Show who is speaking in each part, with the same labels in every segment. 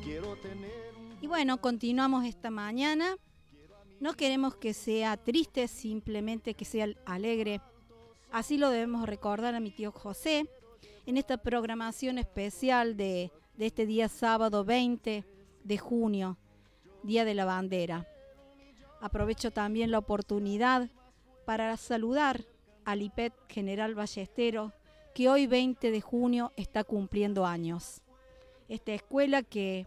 Speaker 1: Y bueno, continuamos esta mañana. No queremos que sea triste, simplemente que sea alegre. Así lo debemos recordar a mi tío José en esta programación especial de este día sábado 20 de junio, Día de la Bandera. Aprovecho también la oportunidad para saludar al IPET General Ballesteros, que hoy 20 de junio está cumpliendo años. Esta escuela que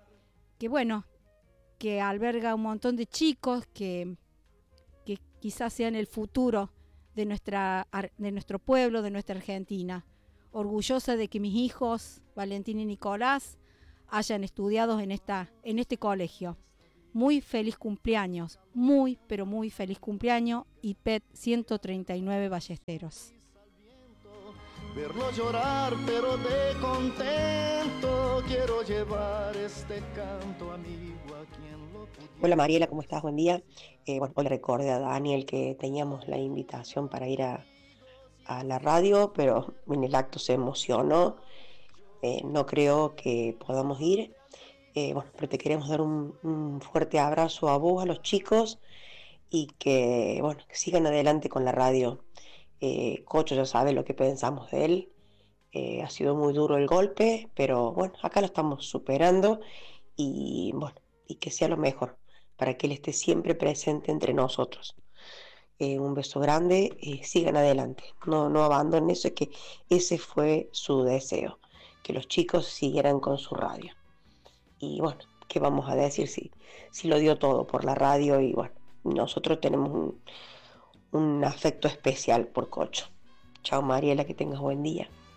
Speaker 1: alberga un montón de chicos que quizás sean el futuro de nuestro pueblo, de nuestra Argentina. Orgullosa de que mis hijos, Valentín y Nicolás, hayan estudiado en este colegio. Muy feliz cumpleaños, pero muy feliz cumpleaños, IPET 139 Ballesteros.
Speaker 2: Verlo llorar, pero de contento, quiero llevar este canto amigo a quien lo pudiera.
Speaker 3: Hola Mariela, ¿cómo estás? Buen día. Hoy le recordé a Daniel que teníamos la invitación para ir a la radio, pero en el acto se emocionó. No creo que podamos ir. Pero te queremos dar un fuerte abrazo a vos, a los chicos, y que sigan adelante con la radio. Cocho ya sabe lo que pensamos de él. Ha sido muy duro el golpe, pero acá lo estamos superando y que sea lo mejor para que él esté siempre presente entre nosotros. Un beso grande, sigan adelante, no abandonen eso, que ese fue su deseo, que los chicos siguieran con su radio. Y ¿qué vamos a decir si lo dio todo por la radio? Y nosotros tenemos un afecto especial por Cocho. Chao Mariela, que tengas buen día.